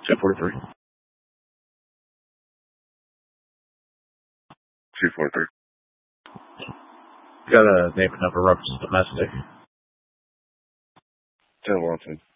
243. 243. Got a name and number reference domestic. 10-1.